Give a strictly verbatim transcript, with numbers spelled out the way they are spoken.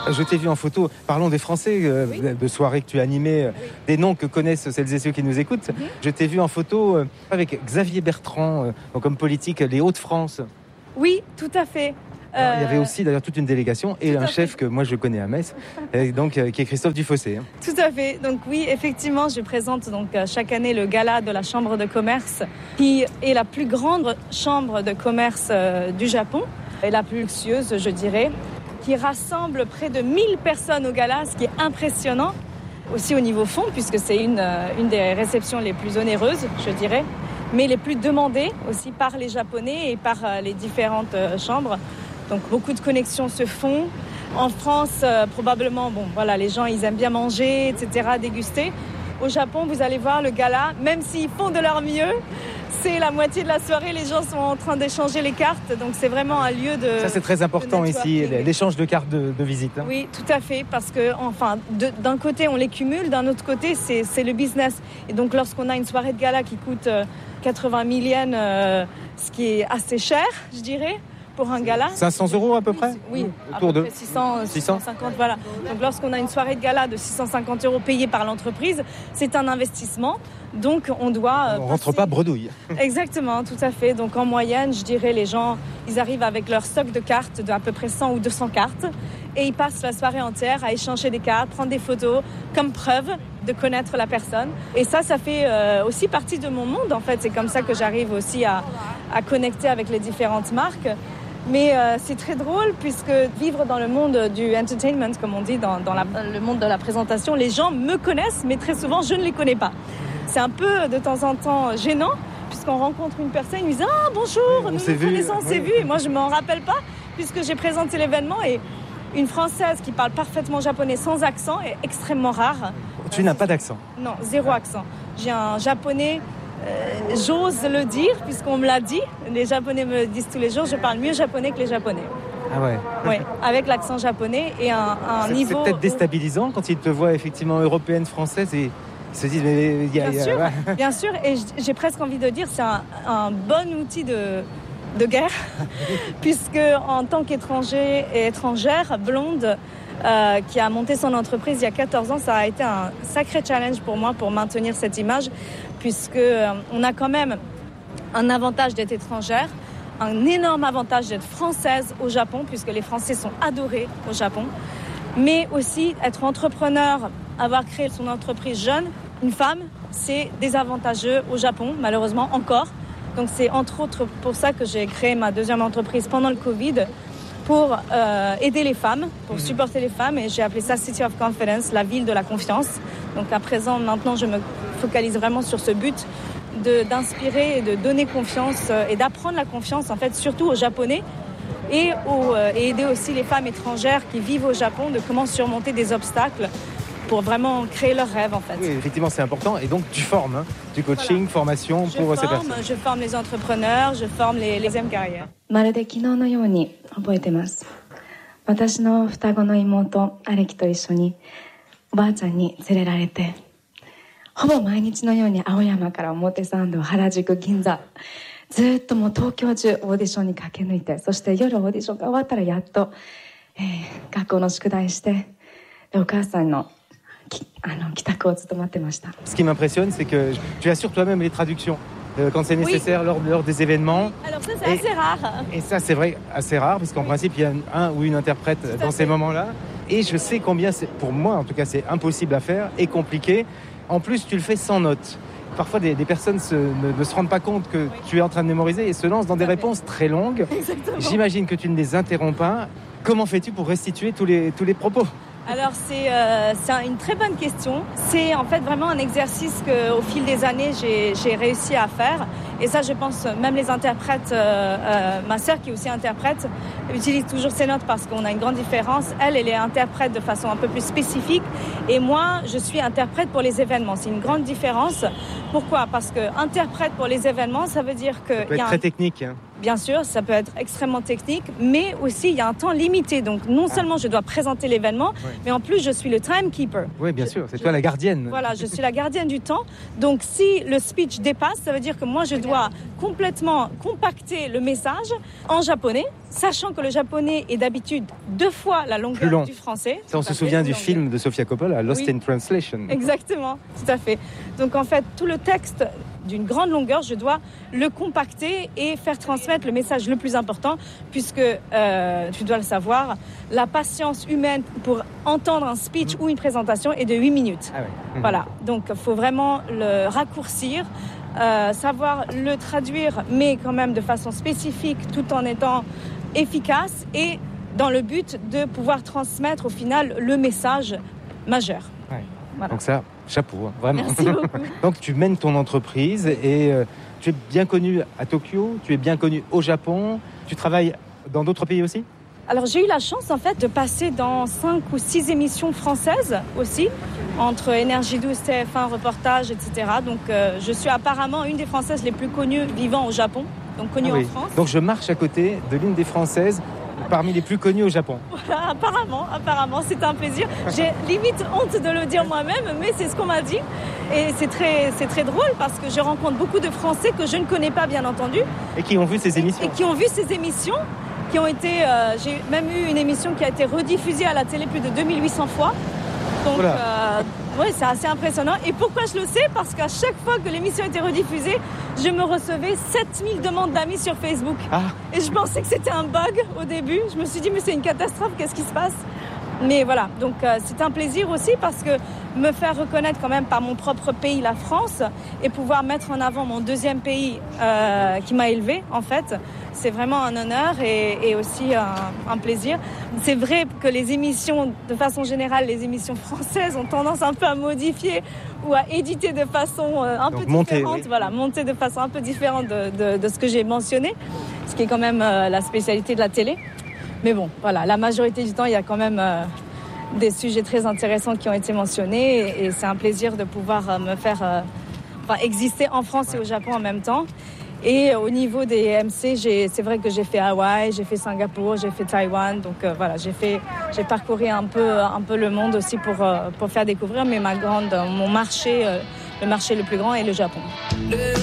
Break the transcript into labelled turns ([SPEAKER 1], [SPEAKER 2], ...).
[SPEAKER 1] Je t'ai vu en photo, parlons des Français, euh, oui. de soirées que tu as animées, oui. des noms que connaissent celles et ceux qui nous écoutent. Mm-hmm. Je t'ai vu en photo euh, avec Xavier Bertrand, euh, donc comme politique, les Hauts-de-France.
[SPEAKER 2] Oui, tout à fait.
[SPEAKER 1] Alors, il y avait aussi d'ailleurs toute une délégation et un chef que moi je connais à Metz, et donc, euh, qui est Christophe Dufossé. Hein.
[SPEAKER 2] Tout à fait. Donc oui, effectivement, je présente donc, chaque année le gala de la Chambre de commerce, qui est la plus grande chambre de commerce euh, du Japon, et la plus luxueuse, je dirais, qui rassemble près de mille personnes au gala, ce qui est impressionnant. Aussi au niveau fond, puisque c'est une, une des réceptions les plus onéreuses, je dirais, mais les plus demandées aussi par les Japonais et par les différentes chambres. Donc beaucoup de connexions se font. En France, euh, probablement, bon, voilà, les gens, ils aiment bien manger, et cetera, déguster. Au Japon, vous allez voir le gala, même s'ils font de leur mieux, c'est la moitié de la soirée, les gens sont en train d'échanger les cartes. Donc c'est vraiment un lieu de...
[SPEAKER 1] Ça, c'est très important ici, l'échange de cartes de, de visite. Hein.
[SPEAKER 2] Oui, tout à fait, parce que, enfin, de, d'un côté, on les cumule, d'un autre côté, c'est, c'est le business. Et donc, lorsqu'on a une soirée de gala qui coûte euh, quatre-vingt mille yens, euh, ce qui est assez cher, je dirais, pour un gala.
[SPEAKER 1] cinq cents euros à peu près ?
[SPEAKER 2] Oui,
[SPEAKER 1] autour de
[SPEAKER 2] six cents, six cent cinquante, voilà. Donc lorsqu'on a une soirée de gala de six cent cinquante euros payée par l'entreprise, c'est un investissement. Donc on doit...
[SPEAKER 1] On ne rentre pas bredouille.
[SPEAKER 2] Exactement, tout à fait. Donc en moyenne, je dirais, les gens, ils arrivent avec leur stock de cartes de à peu près cent ou deux cents cartes et ils passent la soirée entière à échanger des cartes, prendre des photos comme preuve de connaître la personne. Et ça, ça fait euh, aussi partie de mon monde, en fait. C'est comme ça que j'arrive aussi à, à connecter avec les différentes marques. Mais euh, c'est très drôle puisque vivre dans le monde du entertainment, comme on dit, dans, dans la, le monde de la présentation, les gens me connaissent, mais très souvent, je ne les connais pas. C'est un peu, de temps en temps, gênant, puisqu'on rencontre une personne, ils me disent « Ah, bonjour,
[SPEAKER 1] on
[SPEAKER 2] nous
[SPEAKER 1] s'est
[SPEAKER 2] nous
[SPEAKER 1] vu,
[SPEAKER 2] connaissons, on
[SPEAKER 1] oui.
[SPEAKER 2] s'est vu ». Et moi, je ne m'en rappelle pas, puisque j'ai présenté l'événement. Et une Française qui parle parfaitement japonais sans accent est extrêmement rare.
[SPEAKER 1] Tu euh, n'as pas d'accent ?
[SPEAKER 2] Non, zéro accent. J'ai un japonais... Euh, j'ose le dire puisqu'on me l'a dit. Les Japonais me le disent tous les jours. Je parle mieux japonais que les Japonais.
[SPEAKER 1] Ah ouais.
[SPEAKER 2] Oui, avec l'accent japonais et un, un
[SPEAKER 1] c'est,
[SPEAKER 2] niveau.
[SPEAKER 1] C'est peut-être déstabilisant quand ils te voient effectivement européenne, française et ils se disent mais il y a.
[SPEAKER 2] Bien sûr, ouais. Bien sûr. Et j'ai presque envie de dire c'est un, un bon outil de de guerre puisque en tant qu'étranger et étrangère blonde. Euh, qui a monté son entreprise il y a quatorze ans, ça a été un sacré challenge pour moi pour maintenir cette image, puisque euh, on a quand même un avantage d'être étrangère, un énorme avantage d'être française au Japon, puisque les Français sont adorés au Japon, mais aussi être entrepreneur, avoir créé son entreprise jeune, une femme, c'est désavantageux au Japon, malheureusement encore. Donc c'est entre autres pour ça que j'ai créé ma deuxième entreprise pendant le Covid, pour euh, aider les femmes, pour mmh. supporter les femmes, et j'ai appelé ça City of Confidence, la ville de la confiance. Donc à présent, maintenant, je me focalise vraiment sur ce but de, d'inspirer et de donner confiance euh, et d'apprendre la confiance, en fait, surtout aux Japonais et, aux, euh, et aider aussi les femmes étrangères qui vivent au Japon de comment surmonter des obstacles pour vraiment créer leur rêve, en fait.
[SPEAKER 1] Oui, effectivement, c'est important. Et donc, tu formes, hein, du coaching, voilà. formation
[SPEAKER 2] je
[SPEAKER 1] pour
[SPEAKER 2] forme,
[SPEAKER 1] ces personnes.
[SPEAKER 2] Je forme les entrepreneurs, je forme les, les deuxième carrières.
[SPEAKER 3] まるで昨日のように覚えてます。私の双子の妹アレキと一緒におばあちゃんに連れられて、ほぼ毎日のように青山から表参道、原宿、銀座、ずっともう東京中オーディションに駆け抜いて、そして夜オーディションが終わったらやっと、えー、学校の宿題して、でお母さんの
[SPEAKER 1] Ce qui m'impressionne, c'est que tu assures toi-même les traductions euh, quand c'est nécessaire oui. lors, lors des événements.
[SPEAKER 2] Oui. Alors ça, c'est et, assez rare.
[SPEAKER 1] Et ça, c'est vrai, assez rare, parce qu'en oui. principe, il y a un ou une interprète Tout dans ces moments-là. Et je sais combien, c'est, pour moi en tout cas, c'est impossible à faire et compliqué. En plus, tu le fais sans notes. Parfois, des, des personnes se, ne, ne se rendent pas compte que oui. tu es en train de mémoriser et se lancent dans Tout des réponses fait. très longues.
[SPEAKER 2] Exactement.
[SPEAKER 1] J'imagine que tu ne les interromps pas. Comment fais-tu pour restituer tous les, tous les propos ?
[SPEAKER 2] Alors c'est, euh, c'est une très bonne question. C'est en fait vraiment un exercice qu'au fil des années j'ai, j'ai réussi à faire. Et ça, je pense, même les interprètes, euh, euh, ma sœur qui est aussi interprète, utilise toujours ses notes parce qu'on a une grande différence. Elle, elle est interprète de façon un peu plus spécifique. Et moi, je suis interprète pour les événements. C'est une grande différence. Pourquoi ? Parce que interprète pour les événements, ça veut dire que...
[SPEAKER 1] Ça peut être
[SPEAKER 2] y a
[SPEAKER 1] très
[SPEAKER 2] un...
[SPEAKER 1] technique. Hein.
[SPEAKER 2] bien sûr, ça peut être extrêmement technique, mais aussi il y a un temps limité. Donc non seulement je dois présenter l'événement, oui. mais en plus je suis le timekeeper.
[SPEAKER 1] Oui, bien
[SPEAKER 2] je,
[SPEAKER 1] sûr, c'est
[SPEAKER 2] je,
[SPEAKER 1] toi la gardienne.
[SPEAKER 2] Voilà, je suis la gardienne du temps. Donc si le speech dépasse, ça veut dire que moi je dois complètement compacter le message en japonais, sachant que le japonais est d'habitude deux fois la longueur du français.
[SPEAKER 1] Ça, on se souvient du film de Sofia Coppola, Lost oui. in Translation.
[SPEAKER 2] Exactement, tout à fait. Donc en fait, tout le texte d'une grande longueur, je dois le compacter et faire transmettre le message le plus important, puisque, euh, tu dois le savoir, la patience humaine pour entendre un speech mmh. ou une présentation est de huit minutes.
[SPEAKER 1] Ah ouais. Mmh.
[SPEAKER 2] Voilà, donc il faut vraiment le raccourcir, euh, savoir le traduire, mais quand même de façon spécifique, tout en étant efficace et dans le but de pouvoir transmettre au final le message majeur.
[SPEAKER 1] Ouais. Voilà. Donc ça, chapeau, hein, vraiment.
[SPEAKER 2] Merci beaucoup.
[SPEAKER 1] Donc tu mènes ton entreprise et euh, tu es bien connu à Tokyo, tu es bien connu au Japon, tu travailles dans d'autres pays aussi ?
[SPEAKER 2] Alors j'ai eu la chance en fait de passer dans cinq ou six émissions françaises aussi, entre Énergie douze, T F un, reportage, et cetera. Donc euh, je suis apparemment une des Françaises les plus connues vivant au Japon, donc connue ah oui. en France.
[SPEAKER 1] Donc je marche à côté de l'une des Françaises parmi les plus connues au Japon.
[SPEAKER 2] Voilà, apparemment, apparemment, c'est un plaisir. J'ai limite honte de le dire moi-même, mais c'est ce qu'on m'a dit. Et c'est très, c'est très drôle parce que je rencontre beaucoup de Français que je ne connais pas, bien entendu.
[SPEAKER 1] Et qui ont vu ces émissions.
[SPEAKER 2] Et, et qui ont vu ces émissions, qui ont été... Euh, j'ai même eu une émission qui a été rediffusée à la télé plus de deux mille huit cents fois. Donc, voilà. euh, ouais, c'est assez impressionnant. Et pourquoi je le sais ? Parce qu'à chaque fois que l'émission était rediffusée, je me recevais sept mille demandes d'amis sur Facebook.
[SPEAKER 1] Ah.
[SPEAKER 2] Et je pensais que c'était un bug au début. Je me suis dit, mais c'est une catastrophe, qu'est-ce qui se passe ? Mais voilà, donc euh, c'est un plaisir aussi parce que me faire reconnaître quand même par mon propre pays, la France, et pouvoir mettre en avant mon deuxième pays euh, qui m'a élevée, en fait, c'est vraiment un honneur et, et aussi un, un plaisir. C'est vrai que les émissions, de façon générale, les émissions françaises ont tendance un peu à modifier ou à éditer de façon euh, un donc peu
[SPEAKER 1] monter,
[SPEAKER 2] différente,
[SPEAKER 1] oui.
[SPEAKER 2] voilà, monter de façon un peu différente de, de, de ce que j'ai mentionné, ce qui est quand même euh, la spécialité de la télé. Mais bon, voilà, la majorité du temps, il y a quand même euh, des sujets très intéressants qui ont été mentionnés et, et c'est un plaisir de pouvoir euh, me faire euh, enfin, exister en France et au Japon en même temps. Et au niveau des M C, j'ai, c'est vrai que j'ai fait Hawaï, j'ai fait Singapour, j'ai fait Taïwan. Donc euh, voilà, j'ai, fait, j'ai parcouru un peu, un peu le monde aussi pour, euh, pour faire découvrir. Mais ma grande, mon marché, euh, le marché le plus grand est le Japon.